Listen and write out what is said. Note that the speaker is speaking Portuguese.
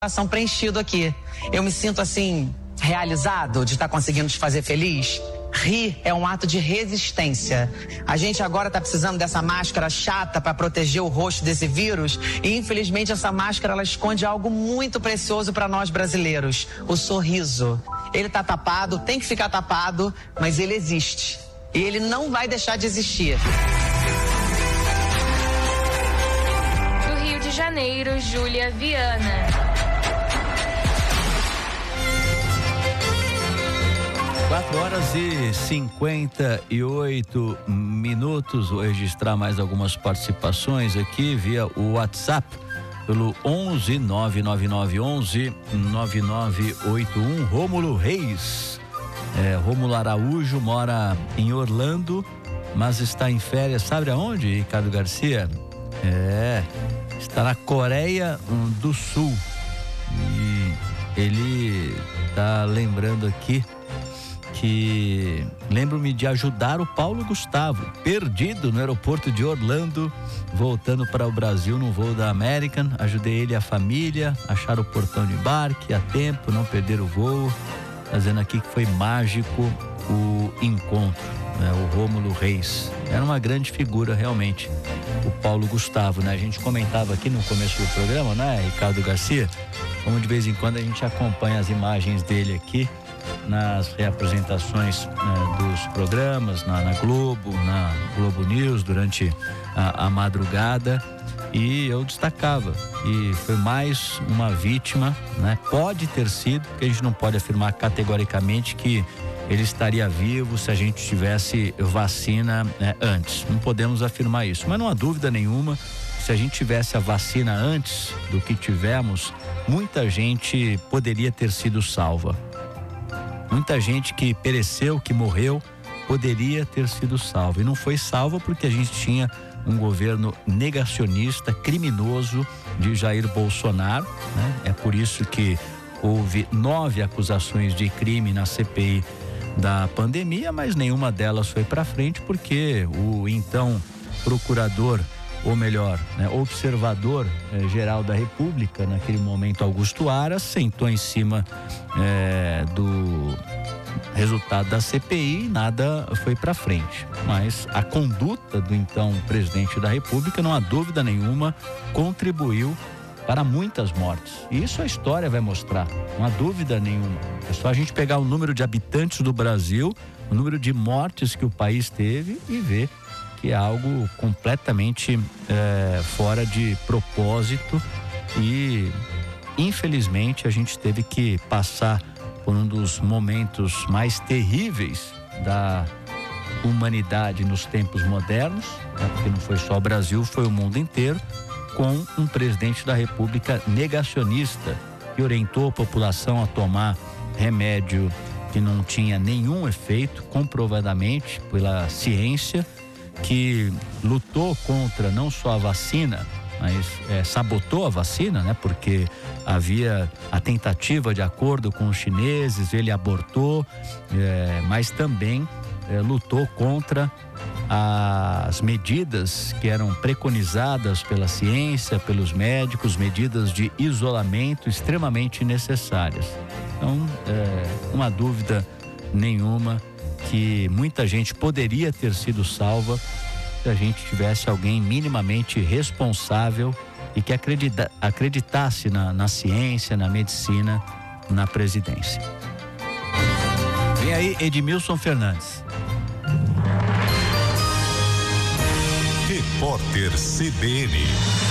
coração preenchido aqui. Eu me sinto assim, realizado de estar conseguindo te fazer feliz. Rir é um ato de resistência. A gente agora está precisando dessa máscara chata para proteger o rosto desse vírus e infelizmente essa máscara ela esconde algo muito precioso para nós brasileiros, o sorriso. Ele está tapado, tem que ficar tapado, mas ele existe e ele não vai deixar de existir. Do Rio de Janeiro, Júlia Viana. 4h58. Vou registrar mais algumas participações aqui via o WhatsApp pelo 11 99911 9981. Rômulo Reis. Rômulo Araújo mora em Orlando, mas está em férias, sabe aonde, Ricardo Garcia? Está na Coreia do Sul. E ele está lembrando aqui que lembro-me de ajudar o Paulo Gustavo, perdido no aeroporto de Orlando, voltando para o Brasil no voo da American. Ajudei ele e a família, achar o portão de embarque a tempo, não perder o voo. Fazendo aqui que foi mágico o encontro, né? O Rômulo Reis. Era uma grande figura realmente, o Paulo Gustavo, né? A gente comentava aqui no começo do programa, né, Ricardo Garcia? Como de vez em quando a gente acompanha as imagens dele aqui nas reapresentações dos programas, na Globo, na Globo News, durante a madrugada, e eu destacava, e foi mais uma vítima, né? Pode ter sido, porque a gente não pode afirmar categoricamente que ele estaria vivo se a gente tivesse vacina antes, não podemos afirmar isso, mas não há dúvida nenhuma, se a gente tivesse a vacina antes do que tivemos, muita gente poderia ter sido salva. Muita gente que pereceu, que morreu, poderia ter sido salva. E não foi salva porque a gente tinha um governo negacionista, criminoso de Jair Bolsonaro, né? É por isso que houve 9 acusações de crime na CPI da pandemia, mas nenhuma delas foi para frente porque o então procurador, ou melhor, observador geral da República, naquele momento Augusto Aras, sentou em cima do resultado da CPI e nada foi para frente. Mas a conduta do então presidente da República, não há dúvida nenhuma, contribuiu para muitas mortes. E isso a história vai mostrar, não há dúvida nenhuma. É só a gente pegar o número de habitantes do Brasil, o número de mortes que o país teve e ver que é algo completamente fora de propósito e infelizmente a gente teve que passar por um dos momentos mais terríveis da humanidade nos tempos modernos, né? Porque não foi só o Brasil, foi o mundo inteiro, com um presidente da República negacionista que orientou a população a tomar remédio que não tinha nenhum efeito, comprovadamente pela ciência, que lutou contra não só a vacina, mas sabotou a vacina, né? Porque havia a tentativa de acordo com os chineses, ele abortou, mas também lutou contra as medidas que eram preconizadas pela ciência, pelos médicos, medidas de isolamento extremamente necessárias. Então, não há dúvida nenhuma que muita gente poderia ter sido salva se a gente tivesse alguém minimamente responsável e que acreditasse na ciência, na medicina, na presidência. Vem aí Edmilson Fernandes. Repórter CBN.